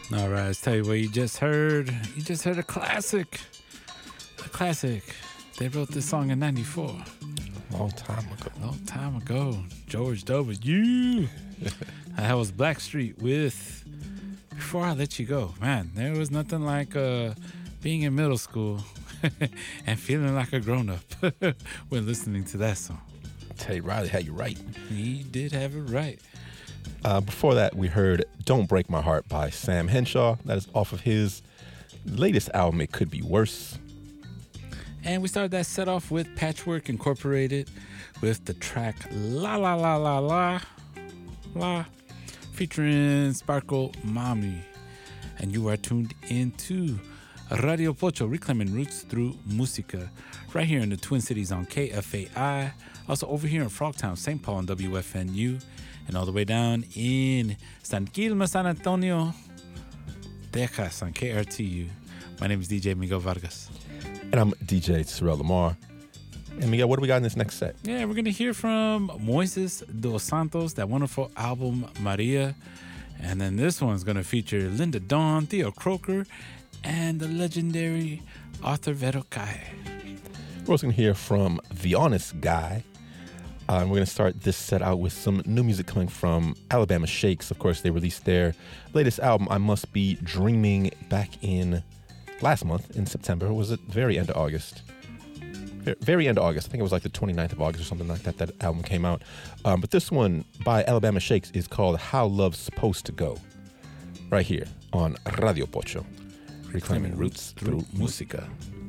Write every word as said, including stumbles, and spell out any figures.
All right, let's tell you what you just heard. You just heard a classic. A classic. They wrote this song in ninety-four. Long time ago. Long time ago. George W. That was Blackstreet with Before I Let You Go. Man, there was nothing like uh, being in middle school and feeling like a grown-up when listening to that song. Teddy Riley had you right. He did have it right. Uh, before that, we heard Don't Break My Heart by Sam Henshaw. That is off of his latest album, It Could Be Worse. And we started that set off with Patchwork Incorporated with the track La La La La La La featuring Sparkle Mommy. And you are tuned into Radio Pocho, reclaiming roots through música, right here in the Twin Cities on K F A I. Also over here in Frogtown, Saint Paul on W F N U. And all the way down in San Quilmes, San Antonio, Texas on K R T U. My name is D J Miguel Vargas. And I'm D J Terrell Lamar. And Miguel, what do we got in this next set? Yeah, we're going to hear from Moises dos Santos, that wonderful album, Maria. And then this one's going to feature Linda Dawn, Theo Croker, and the legendary Arthur Vero Kai. We're also going to hear from The Honest Guy. Uh, and we're going to start this set out with some new music coming from Alabama Shakes. Of course, they released their latest album, I Must Be Dreaming, back in last month in September. Or was it very end of August? Very end of August. I think it was like the twenty-ninth of August or something like that, that album came out. Um, but this one by Alabama Shakes is called How Love's Supposed to Go, right here on Radio Pocho, reclaiming roots through música.